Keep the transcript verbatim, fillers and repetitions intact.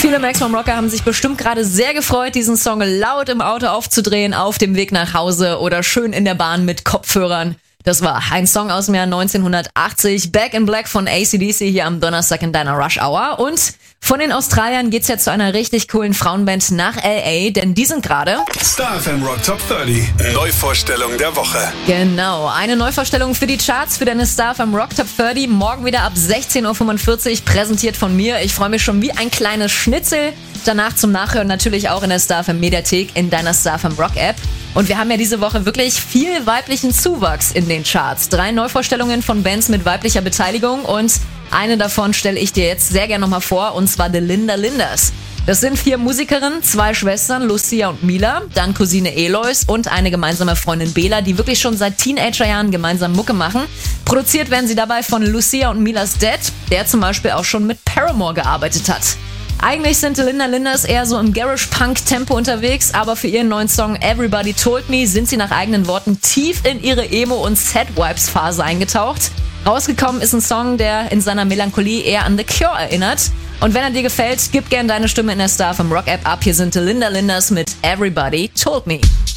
Viele Maximum Rocker haben sich bestimmt gerade sehr gefreut, diesen Song laut im Auto aufzudrehen, auf dem Weg nach Hause oder schön in der Bahn mit Kopfhörern. Das war ein Song aus dem Jahr neunzehnhundertachtzig, Back in Black von A C D C hier am Donnerstag in deiner Rush Hour. Und von den Australiern geht's jetzt zu einer richtig coolen Frauenband nach L A, denn die sind gerade Star F M Rock Top dreißig, Neuvorstellung der Woche. Genau, eine Neuvorstellung für die Charts, für deine Star F M Rock Top dreißig, morgen wieder ab sechzehn Uhr fünfundvierzig, präsentiert von mir. Ich freue mich schon wie ein kleines Schnitzel. Danach zum Nachhören natürlich auch in der Star F M Mediathek, in deiner Star F M Rock App. Und wir haben ja diese Woche wirklich viel weiblichen Zuwachs in den Charts. Drei Neuvorstellungen von Bands mit weiblicher Beteiligung und eine davon stelle ich dir jetzt sehr gerne nochmal vor, und zwar The Linda Lindas. Das sind vier Musikerinnen, zwei Schwestern, Lucia und Mila, dann Cousine Elois und eine gemeinsame Freundin Bela, die wirklich schon seit Teenagerjahren gemeinsam Mucke machen. Produziert werden sie dabei von Lucia und Milas Dad, der zum Beispiel auch schon mit Paramore gearbeitet hat. Eigentlich sind The Linda Lindas eher so im Garage-Punk-Tempo unterwegs, aber für ihren neuen Song Everybody Told Me sind sie nach eigenen Worten tief in ihre Emo- und Sad-Vibes-Phase eingetaucht. Rausgekommen ist ein Song, der in seiner Melancholie eher an The Cure erinnert. Und wenn er dir gefällt, gib gern deine Stimme in der Star vom Rock App ab. Hier sind The Linda Lindas mit Everybody Told Me.